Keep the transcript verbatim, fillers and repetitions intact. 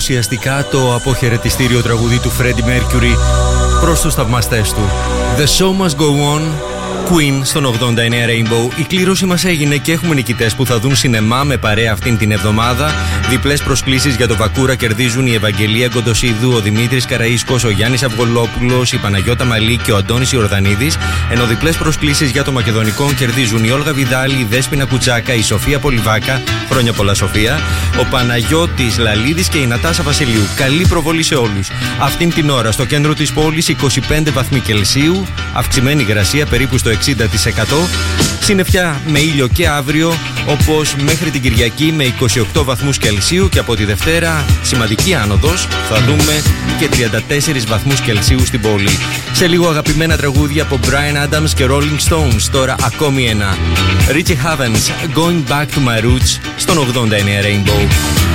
ουσιαστικά το αποχαιρετιστήριο τραγουδί του Freddie Mercury προς τους θαυμαστές του. The show must go on, Queen στον ογδόντα εννέα Rainbow. Η κλήρωση μας έγινε και έχουμε νικητές που θα δουν σινεμά με παρέα αυτήν την εβδομάδα. Διπλές προσκλήσεις για το Βακούρα κερδίζουν η Ευαγγελία Κοντοσίδου, ο Δημήτρης Καραΐσκος, ο Γιάννης Αυγολόπουλος, η Παναγιώτα Μαλή και ο Αντώνης Ιορδανίδης. Ενώ διπλές προσκλήσεις για το Μακεδονικό κερδίζουν η Όλγα Βιδάλη, η Δέσποινα Κουτσάκα, η Σοφία Πολυβάκα. Χρόνια πολλά, Σοφία. Ο Παναγιώτης Λαλίδης και η Νατάσα Βασιλείου. Καλή προβολή σε όλους. Αυτήν την ώρα στο κέντρο της πόλης είκοσι πέντε βαθμοί Κελσίου, αυξημένη υγρασία περίπου στο εξήντα τοις εκατό. Συννεφιά με ήλιο και αύριο, όπως μέχρι την Κυριακή με είκοσι οκτώ βαθμούς Κελσίου, και από τη Δευτέρα σημαντική άνοδος, θα δούμε και τριάντα τέσσερις βαθμούς Κελσίου στην πόλη. Σε λίγο αγαπημένα τραγούδια από Bryan Adams και Rolling Stones. Τώρα ακόμη ένα. Richie Havens, Going Back to My Roots στον ογδόντα εννέα Rainbow.